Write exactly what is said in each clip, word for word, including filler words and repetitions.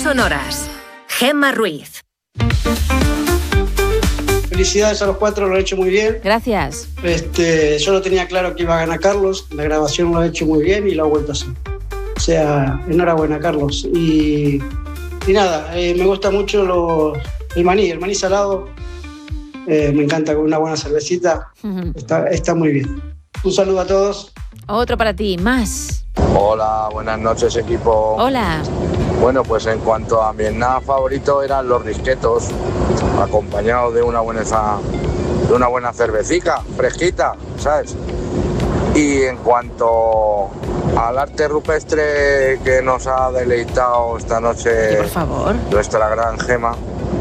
sonoras. Gemma Ruiz. Felicidades a los cuatro, lo han hecho muy bien. Gracias. Este, yo lo tenía claro que iba a ganar Carlos, la grabación lo ha hecho muy bien y lo ha vuelto a hacer. O sea, enhorabuena, Carlos. Y, y nada, eh, me gusta mucho los, el maní, el maní salado. Eh, me encanta con una buena cervecita. Uh-huh. Está, está muy bien. Un saludo a todos. Otro para ti, más. Hola, buenas noches, equipo. Hola. Bueno, pues en cuanto a mi snack favorito eran los risquetos, acompañados de una buena, de una buena cervecica, fresquita, ¿sabes? Y en cuanto al arte rupestre que nos ha deleitado esta noche, sí, por favor, nuestra gran Gema,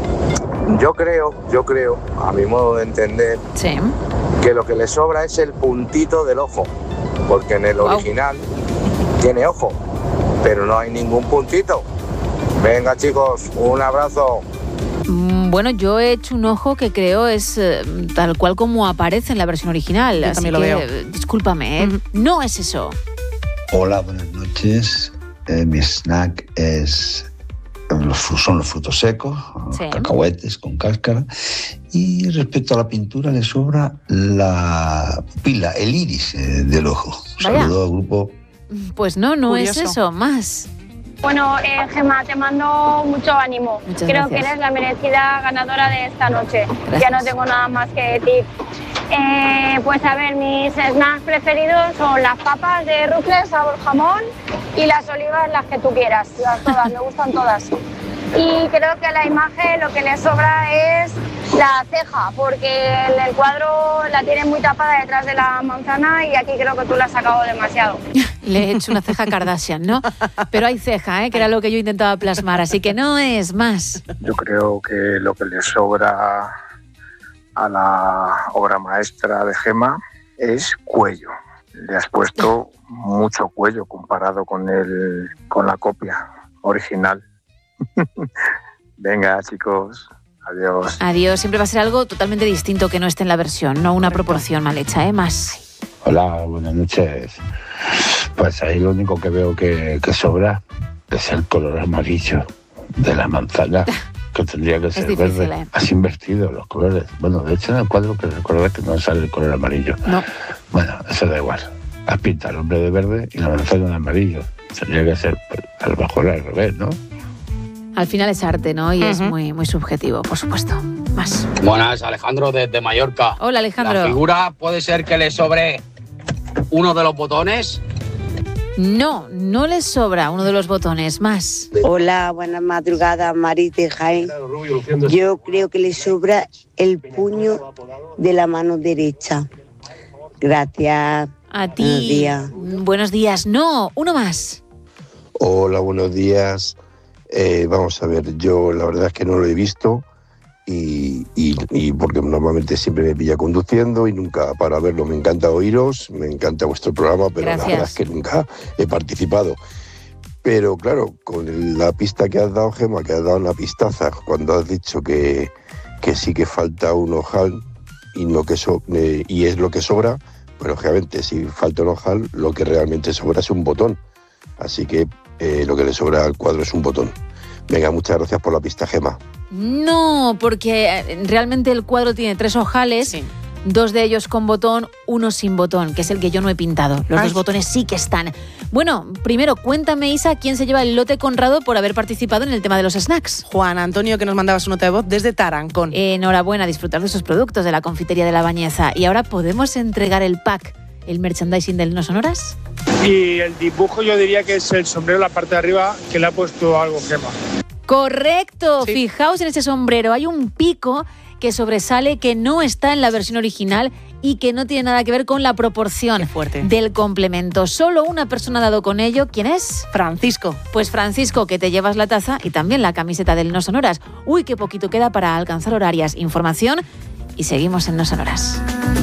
yo creo, yo creo, a mi modo de entender, sí, que lo que le sobra es el puntito del ojo, porque en el wow. original tiene ojo, pero no hay ningún puntito. Venga, chicos, un abrazo. Bueno, yo he hecho un ojo que creo es eh, tal cual como aparece en la versión original. Yo así también que, lo veo. Eh, discúlpame, ¿eh? Uh-huh. No es eso. Hola, buenas noches. Eh, mi snack es los, son los frutos secos, sí. cacahuetes con cáscara. Y respecto a la pintura, le sobra la pupila, el iris eh, del ojo. Saludos al grupo. Pues no, no Curioso. es eso, más. Bueno, eh, Gemma, te mando mucho ánimo. Muchas Creo gracias. que eres la merecida ganadora de esta noche. Gracias. Ya no tengo nada más que decir. Eh, pues a ver, mis snacks preferidos son las papas de Ruffles, sabor jamón, y las olivas, las que tú quieras. Las todas, me gustan todas. Y creo que a la imagen lo que le sobra es la ceja, porque en el cuadro la tiene muy tapada detrás de la manzana y aquí creo que tú la has sacado demasiado. Le he hecho una ceja Kardashian, ¿no? Pero hay ceja, ¿eh? Que era lo que yo intentaba plasmar, así que no es más. Yo creo que lo que le sobra a la obra maestra de Gemma es cuello. Le has puesto mucho cuello comparado con, el, con la copia original. Venga, chicos. Adiós. Adiós. Siempre va a ser algo totalmente distinto que no esté en la versión, no una proporción mal hecha, ¿eh? Más. Hola, buenas noches. Pues ahí lo único que veo que, que sobra es el color amarillo de la manzana, que tendría que ser difícil, verde. ¿eh? Has invertido los colores. Bueno, de hecho en el cuadro que recuerda que no sale el color amarillo. No. Bueno, eso da igual. Has pintado el hombre de verde y la manzana de amarillo. Tendría que ser a lo mejor al revés, ¿no? Al final es arte, ¿no? Y uh-huh. es muy, muy subjetivo, por supuesto. Más. Buenas, Alejandro desde Mallorca. Hola, Alejandro. ¿La figura puede ser que le sobre uno de los botones? No, no le sobra uno de los botones. Más. Hola, buenas madrugadas, Maris de Jaén. Yo creo que le sobra el puño de la mano derecha. Gracias. A ti. Buenos días. Buenos días. No, uno más. Hola, buenos días. Eh, vamos a ver, yo la verdad es que no lo he visto y, y, y porque normalmente siempre me pilla conduciendo y nunca para verlo. Me encanta oíros, me encanta vuestro programa, pero Gracias. La verdad es que nunca he participado. Pero claro, con el, la pista que has dado, Gemma, que has dado una pistaza, cuando has dicho que, que sí que falta un ojal y, no que so, eh, y es lo que sobra, pues lógicamente si falta un ojal, lo que realmente sobra es un botón. Así que eh, lo que le sobra al cuadro es un botón. Venga, muchas gracias por la pista, Gemma. No, porque realmente el cuadro tiene tres ojales, sí. Dos de ellos con botón, uno sin botón, que es el que yo no he pintado. Los Ay. dos botones sí que están. Bueno, primero, cuéntame, Isa, ¿quién se lleva el lote Conrado por haber participado en el tema de los snacks? Juan Antonio, que nos mandaba su nota de voz desde Tarancón. Enhorabuena, disfrutar de esos productos de la confitería de La Bañeza. Y ahora podemos entregar el pack, el merchandising del No Sonoras. Y el dibujo yo diría que es el sombrero, la parte de arriba, que le ha puesto algo Gemma. Correcto, sí. Fijaos en ese sombrero, hay un pico que sobresale, que no está en la versión original y que no tiene nada que ver con la proporción del complemento. Solo una persona ha dado con ello. ¿Quién es? Francisco. Pues Francisco, que te llevas la taza y también la camiseta del No Sonoras. Uy, qué poquito queda para alcanzar horarias. Información y seguimos en No Sonoras.